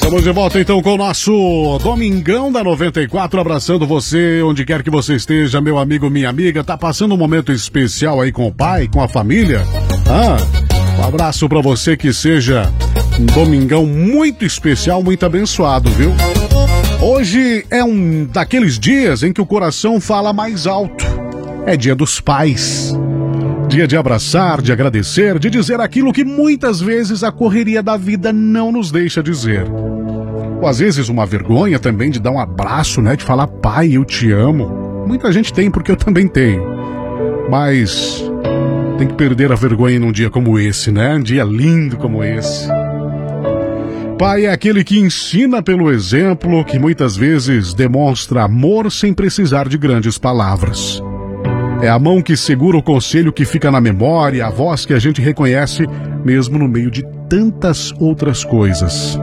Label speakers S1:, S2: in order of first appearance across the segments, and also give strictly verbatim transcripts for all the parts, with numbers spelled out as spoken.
S1: Estamos de volta então com o nosso Domingão da noventa e quatro, abraçando você onde quer que você esteja, meu amigo, minha amiga. Tá passando um momento especial aí com o pai, com a família? Ah, um abraço pra você, que seja um domingão muito especial, muito abençoado, viu? Hoje é um daqueles dias em que o coração fala mais alto. É dia dos pais. Dia de abraçar, de agradecer, de dizer aquilo que muitas vezes a correria da vida não nos deixa dizer. Ou às vezes uma vergonha também de dar um abraço, né? De falar, pai, eu te amo. Muita gente tem, porque eu também tenho. Mas tem que perder a vergonha num dia como esse, né? Um dia lindo como esse. Pai é aquele que ensina pelo exemplo, que muitas vezes demonstra amor sem precisar de grandes palavras. É a mão que segura o conselho que fica na memória, a voz que a gente reconhece mesmo no meio de tantas outras coisas.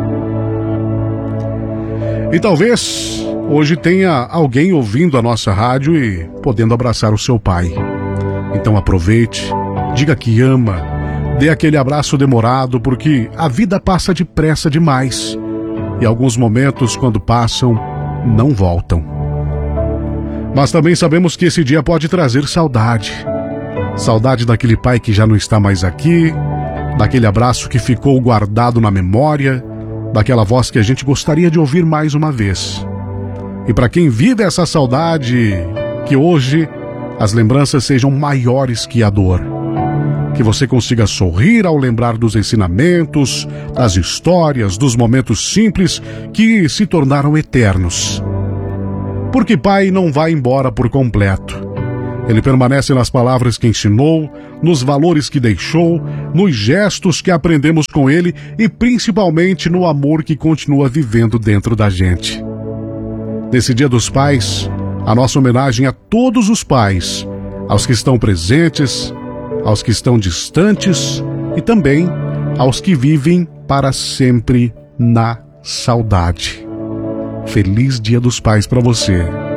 S1: E talvez hoje tenha alguém ouvindo a nossa rádio e podendo abraçar o seu pai. Então aproveite, diga que ama, dê aquele abraço demorado, porque a vida passa depressa demais. E alguns momentos, quando passam, não voltam. Mas também sabemos que esse dia pode trazer saudade. Saudade daquele pai que já não está mais aqui, daquele abraço que ficou guardado na memória, daquela voz que a gente gostaria de ouvir mais uma vez. E para quem vive essa saudade, que hoje as lembranças sejam maiores que a dor. Que você consiga sorrir ao lembrar dos ensinamentos, das histórias, dos momentos simples que se tornaram eternos. Porque pai não vai embora por completo. Ele permanece nas palavras que ensinou, nos valores que deixou, nos gestos que aprendemos com ele e principalmente no amor que continua vivendo dentro da gente. Nesse Dia dos Pais, a nossa homenagem a todos os pais, aos que estão presentes, aos que estão distantes e também aos que vivem para sempre na saudade. Feliz Dia dos Pais para você.